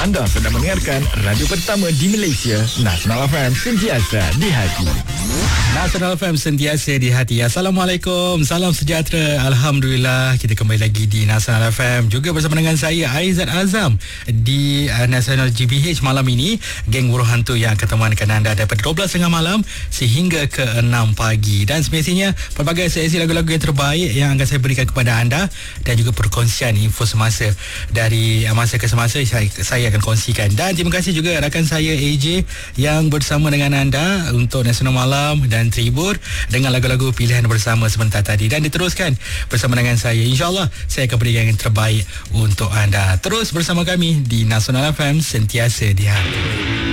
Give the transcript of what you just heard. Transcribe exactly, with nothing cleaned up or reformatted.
Anda sedang mendengarkan radio pertama di Malaysia, Nasional F M, sentiasa di hati. Nasional F M, sentiasa di hati. Assalamualaikum, salam sejahtera. Alhamdulillah, kita kembali lagi di Nasional F M, juga bersama dengan saya Aizat Azam di uh, Nasional G B H malam ini. Geng Buruh Hantu yang akan temankan anda daripada dua belas tiga puluh malam sehingga ke enam pagi. Dan semestinya pelbagai sesi lagu-lagu yang terbaik yang akan saya berikan kepada anda, dan juga perkongsian info semasa dari uh, masa ke semasa saya, saya akan kongsikan. Dan terima kasih juga rakan saya A J yang bersama dengan anda untuk Nasional Malam dan Tribur dengan lagu-lagu pilihan bersama sebentar tadi. Dan diteruskan bersama dengan saya. InsyaAllah saya akan berikan yang terbaik untuk anda. Terus bersama kami di Nasional F M, sentiasa di hati.